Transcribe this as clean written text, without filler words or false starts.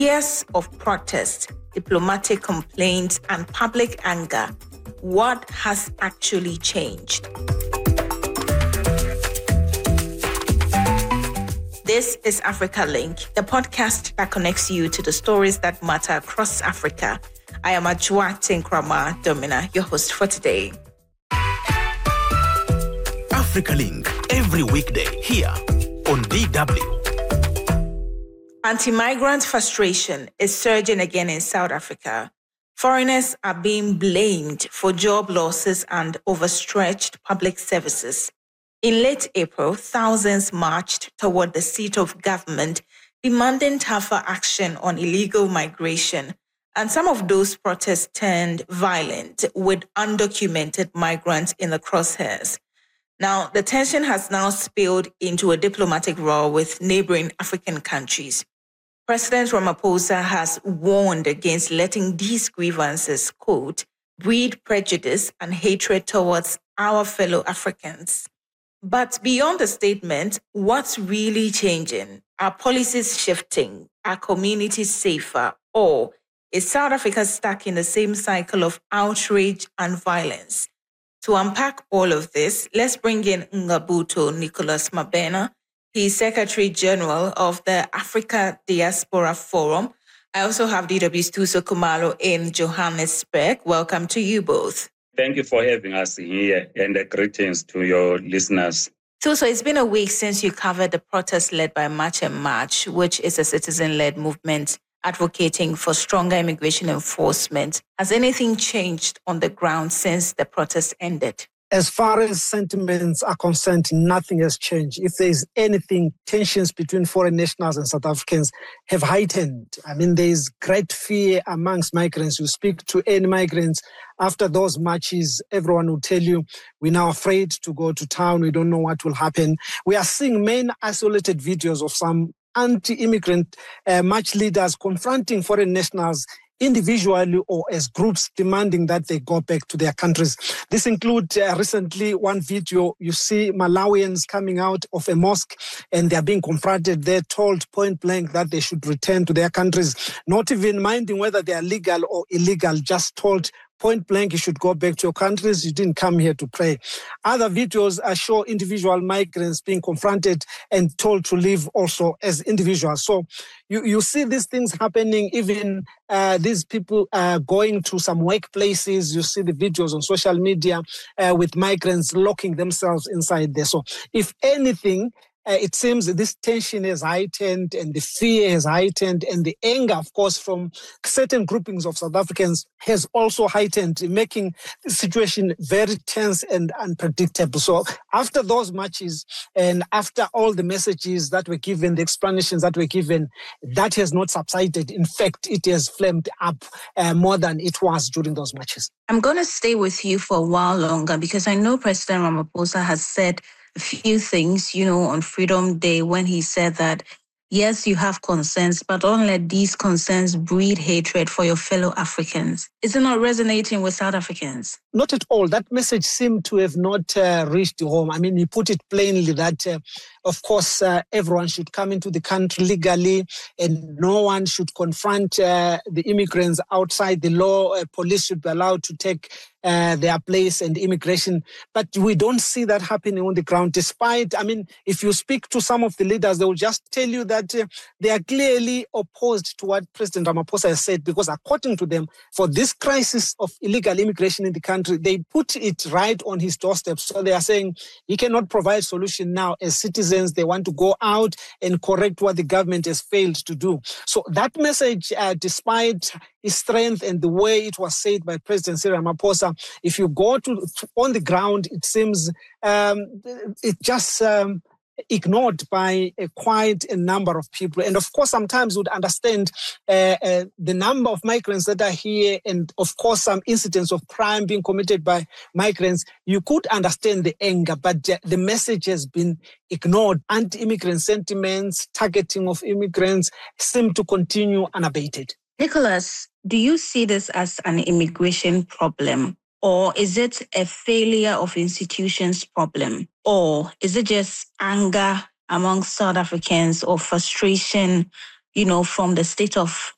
Years of protest, diplomatic complaints, and public anger. What has actually changed? This is Africa Link, the podcast that connects you to the stories that matter across Africa. I am Ajua Tinkrama Domina, your host for today. Africa Link, every weekday here on DW. Anti-migrant frustration is surging again in South Africa. Foreigners are being blamed for job losses and overstretched public services. In late April, thousands marched toward the seat of government, demanding tougher action on illegal migration. And some of those protests turned violent, with undocumented migrants in the crosshairs. Now, the tension has now spilled into a diplomatic row with neighboring African countries. President Ramaphosa has warned against letting these grievances, quote, breed prejudice and hatred towards our fellow Africans. But beyond the statement, what's really changing? Are policies shifting? Are communities safer? Or is South Africa stuck in the same cycle of outrage and violence? To unpack all of this, let's bring in Ngabuto Nicholas Mabena. He's Secretary General of the Africa Diaspora Forum. I also have DW's Thuso Khumalo in Johannesburg. Welcome to you both. Thank you for having us here, and greetings to your listeners. So it's been a week since you covered the protest led by March and March, which is a citizen-led movement advocating for stronger immigration enforcement. Has anything changed on the ground since the protest ended? As far as sentiments are concerned, nothing has changed. If there is anything, tensions between foreign nationals and South Africans have heightened. I mean, there is great fear amongst migrants. You speak to any migrants after those marches, everyone will tell you, we're now afraid to go to town. We don't know what will happen. We are seeing many isolated videos of some anti-immigrant march leaders confronting foreign nationals individually or as groups, demanding that they go back to their countries. This includes recently one video, you see Malawians coming out of a mosque and they're being confronted. They're told point blank that they should return to their countries, not even minding whether they are legal or illegal, just told point blank, you should go back to your countries. You didn't come here to pray. Other videos show individual migrants being confronted and told to leave also as individuals. So you see these things happening, even these people going to some workplaces. You see the videos on social media with migrants locking themselves inside there. So if anything, it seems that this tension has heightened and the fear has heightened and the anger, of course, from certain groupings of South Africans has also heightened, making the situation very tense and unpredictable. So after those marches and after all the messages that were given, the explanations that were given, that has not subsided. In fact, it has flamed up more than it was during those marches. I'm going to stay with you for a while longer because I know President Ramaphosa has said a few things, on Freedom Day when he said that, yes, you have concerns, but don't let these concerns breed hatred for your fellow Africans. Is it not resonating with South Africans? Not at all. That message seemed to have not reached home. I mean, he put it plainly that, of course, everyone should come into the country legally and no one should confront the immigrants outside the law. Police should be allowed to take their place and immigration. But we don't see that happening on the ground, despite, if you speak to some of the leaders, they will just tell you that they are clearly opposed to what President Ramaphosa has said, because according to them, for this crisis of illegal immigration in the country, they put it right on his doorstep. So they are saying he cannot provide solution now. As citizens, they want to go out and correct what the government has failed to do. So that message, despite its strength and the way it was said by President Cyril Ramaphosa, if you go to on the ground, it seems it just ignored by quite a number of people. And of course, sometimes would understand the number of migrants that are here and of course some incidents of crime being committed by migrants. You could understand the anger, but the message has been ignored. Anti-immigrant sentiments, targeting of immigrants seem to continue unabated. Nicholas, do you see this as an immigration problem? Or is it a failure of institutions problem? Or is it just anger among South Africans or frustration, from the state of